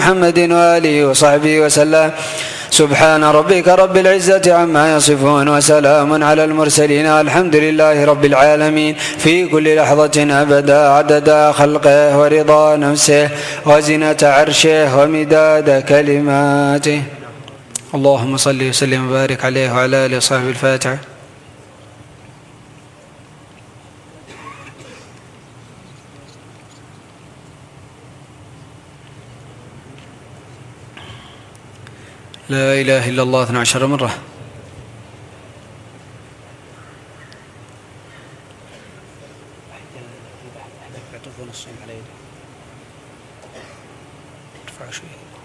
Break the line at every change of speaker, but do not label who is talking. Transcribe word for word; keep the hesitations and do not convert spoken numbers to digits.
محمد وآله وصحبه وسلم. سبحان ربك رب العزة عما يصفون وسلام على المرسلين الحمد لله رب العالمين. في كل لحظة أبدا عدد خلقه ورضا نفسه وزنة عرشه ومداد كلماته. اللهم صل وسلم وبارك عليه وعلى آله وصحبه. الفاتحة. لا إله إلا الله اثنى عشر مرة. ارفع شوي.